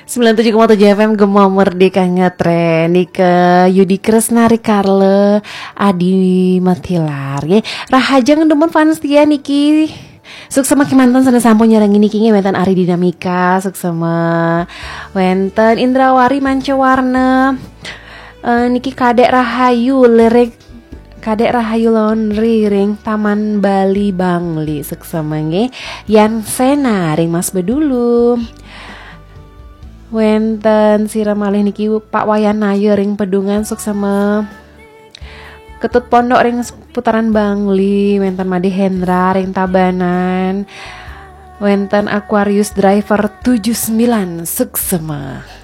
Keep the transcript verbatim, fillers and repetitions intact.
sembilan puluh tujuh koma tujuh F M Gema Merdeka ngetren di ke Yudi Kresna Rikarle Adi Matilar ye rahajang demen fans dia niki suk sama kemantan sana sampun nyerang ini kinge wenten Ari Dinamika suk sama wenten Indrawari Mancewarna uh, niki Kadek Rahayu lirik Kadek Rahayu Laundry ring Taman Bali Bangli suk sama nge Yan Sena ring Mas Bedulu wenten siram malih niki Pak Wayan Nayo ring Pedungan suk sama Ketut Pondok ring Putaran Bangli wenten Made Hendra ring Tabanan wenten Aquarius Driver tujuh puluh sembilan suk sama